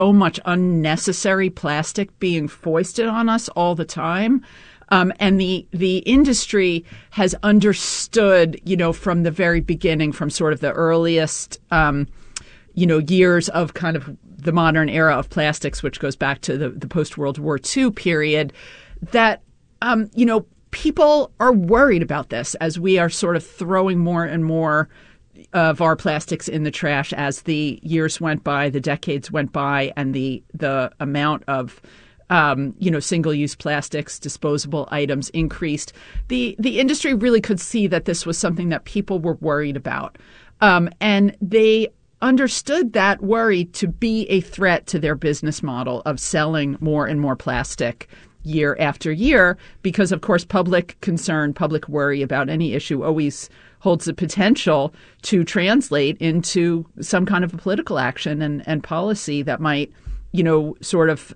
so much unnecessary plastic being foisted on us all the time. And the industry has understood, from the very beginning, from sort of the earliest, years of kind of the modern era of plastics, which goes back to the post-World War II period, that, people are worried about this as we are sort of throwing more and more of our plastics in the trash as the years went by, the decades went by, and the amount of single-use plastics, disposable items increased. The industry really could see that this was something that people were worried about, and they understood that worry to be a threat to their business model of selling more and more plastic year after year, because, of course, public concern, public worry about any issue always holds the potential to translate into some kind of a political action and policy that might, sort of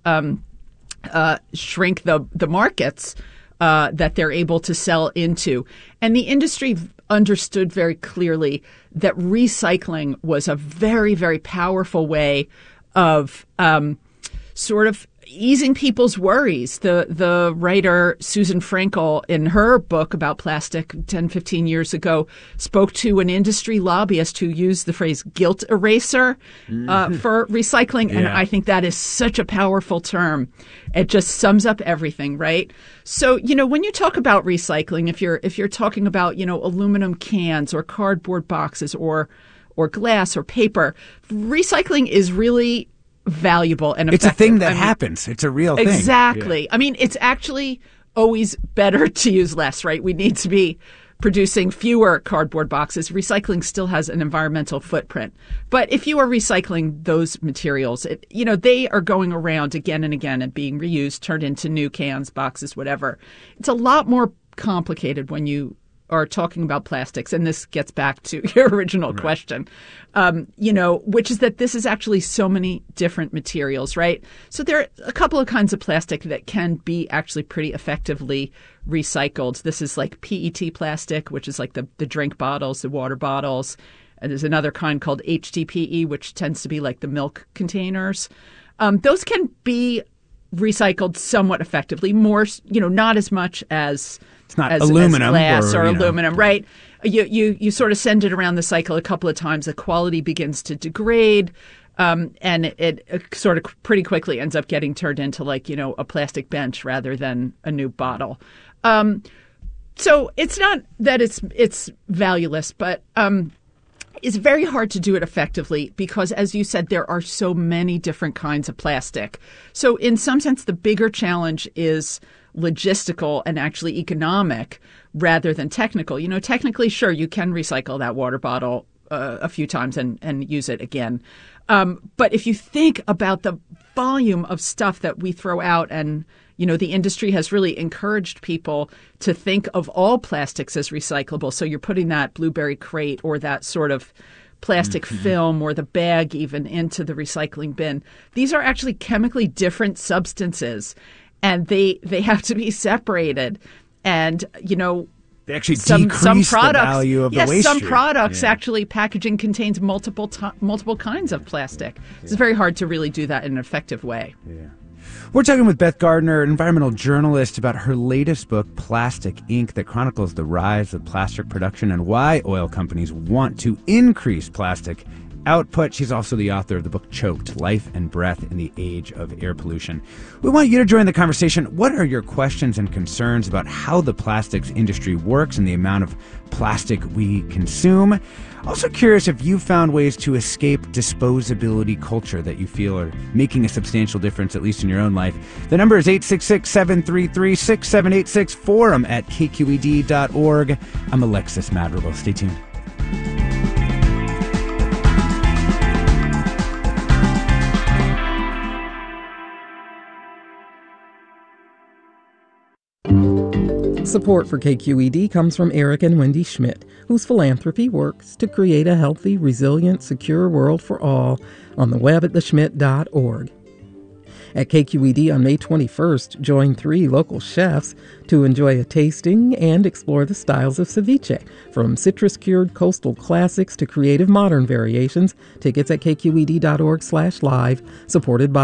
shrink the markets that they're able to sell into. And the industry understood very clearly that recycling was a very, very powerful way of sort of easing people's worries. The writer Susan Frankel, in her book about plastic 10, 15 years ago, spoke to an industry lobbyist who used the phrase guilt eraser for recycling. Yeah. And I think that is such a powerful term. It just sums up everything, right? So, when you talk about recycling, if you're talking about, aluminum cans or cardboard boxes or glass or paper, recycling is really valuable and effective. It's a thing that happens. It's a real thing. Exactly. Yeah. I mean, it's actually always better to use less, right? We need to be producing fewer cardboard boxes. Recycling still has an environmental footprint. But if you are recycling those materials, they are going around again and again and being reused, turned into new cans, boxes, whatever. It's a lot more complicated when you are talking about plastics, and this gets back to your original question, which is that this is actually so many different materials, right? So there are a couple of kinds of plastic that can be actually pretty effectively recycled. This is like PET plastic, which is like the drink bottles, the water bottles. And there's another kind called HDPE, which tends to be like the milk containers. Those can be recycled somewhat effectively, more, not as much as it's not aluminum as glass or aluminum, right? You sort of send it around the cycle a couple of times. The quality begins to degrade, and it sort of pretty quickly ends up getting turned into like, a plastic bench rather than a new bottle. So it's not that it's valueless, but it's very hard to do it effectively because, as you said, there are so many different kinds of plastic. So in some sense, the bigger challenge is logistical and actually economic rather than technical. Technically, sure, you can recycle that water bottle a few times and use it again. But if you think about the volume of stuff that we throw out, and, the industry has really encouraged people to think of all plastics as recyclable. So you're putting that blueberry crate or that sort of plastic film or the bag even into the recycling bin. These are actually chemically different substances, and they have to be separated. And, they actually decrease the value of the waste stream. Some products actually, packaging contains multiple kinds of plastic. It's very hard to really do that in an effective way. Yeah. We're talking with Beth Gardner, an environmental journalist, about her latest book, Plastic Ink, that chronicles the rise of plastic production and why oil companies want to increase plastic output. She's also the author of the book Choked: Life and Breath in the Age of Air Pollution. We want you to join the conversation. What are your questions and concerns about how the plastics industry works and the amount of plastic we consume? Also curious if you found ways to escape disposability culture that you feel are making a substantial difference, at least in your own life. The number is 866-733-6786, forum at kqed.org. I'm Alexis Madrigal. Stay tuned. Support for KQED comes from Eric and Wendy Schmidt, whose philanthropy works to create a healthy, resilient, secure world for all on the web at theschmidt.org. At KQED on May 21st, join 3 local chefs to enjoy a tasting and explore the styles of ceviche, from citrus-cured coastal classics to creative modern variations. Tickets at kqed.org/live, supported by